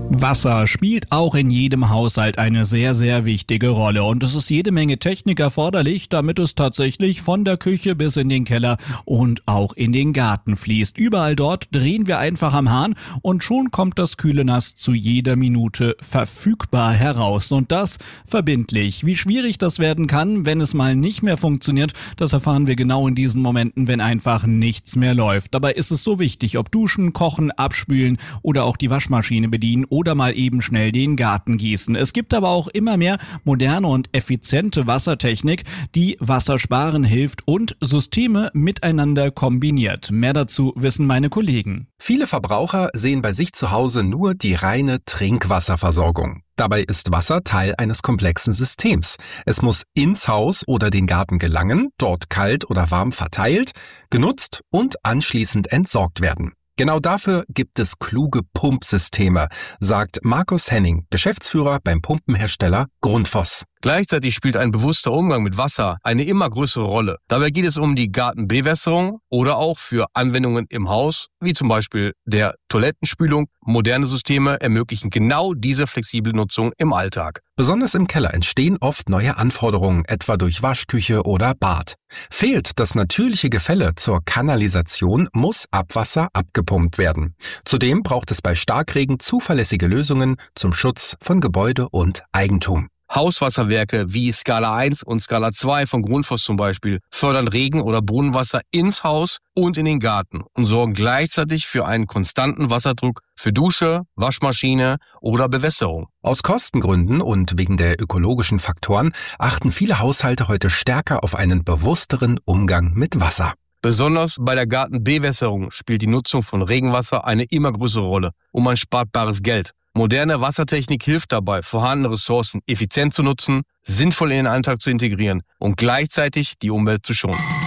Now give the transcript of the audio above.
Wasser spielt auch in jedem Haushalt eine sehr, sehr wichtige Rolle und es ist jede Menge Technik erforderlich, damit es tatsächlich von der Küche bis in den Keller und auch in den Garten fließt. Überall dort drehen wir einfach am Hahn und schon kommt das kühle Nass zu jeder Minute verfügbar heraus und das verbindlich. Wie schwierig das werden kann, wenn es mal nicht mehr funktioniert, das erfahren wir genau in diesen Momenten, wenn einfach nichts mehr läuft. Dabei ist es so wichtig, ob duschen, kochen, abspülen oder auch die Waschmaschine bedienen oder mal eben schnell den Garten gießen. Es gibt aber auch immer mehr moderne und effiziente Wassertechnik, die Wasser sparen hilft und Systeme miteinander kombiniert. Mehr dazu wissen meine Kollegen. Viele Verbraucher sehen bei sich zu Hause nur die reine Trinkwasserversorgung. Dabei ist Wasser Teil eines komplexen Systems. Es muss ins Haus oder den Garten gelangen, dort kalt oder warm verteilt, genutzt und anschließend entsorgt werden. Genau dafür gibt es kluge Pumpsysteme, sagt Markus Henning, Geschäftsführer beim Pumpenhersteller Grundfos. Gleichzeitig spielt ein bewusster Umgang mit Wasser eine immer größere Rolle. Dabei geht es um die Gartenbewässerung oder auch für Anwendungen im Haus, wie zum Beispiel der Toilettenspülung. Moderne Systeme ermöglichen genau diese flexible Nutzung im Alltag. Besonders im Keller entstehen oft neue Anforderungen, etwa durch Waschküche oder Bad. Fehlt das natürliche Gefälle zur Kanalisation, muss Abwasser abgepumpt werden. Zudem braucht es bei Starkregen zuverlässige Lösungen zum Schutz von Gebäude und Eigentum. Hauswasserwerke wie Skala 1 und Skala 2 von Grundfos zum Beispiel fördern Regen- oder Brunnenwasser ins Haus und in den Garten und sorgen gleichzeitig für einen konstanten Wasserdruck für Dusche, Waschmaschine oder Bewässerung. Aus Kostengründen und wegen der ökologischen Faktoren achten viele Haushalte heute stärker auf einen bewussteren Umgang mit Wasser. Besonders bei der Gartenbewässerung spielt die Nutzung von Regenwasser eine immer größere Rolle und man spart bares Geld. Moderne Wassertechnik hilft dabei, vorhandene Ressourcen effizient zu nutzen, sinnvoll in den Alltag zu integrieren und gleichzeitig die Umwelt zu schonen.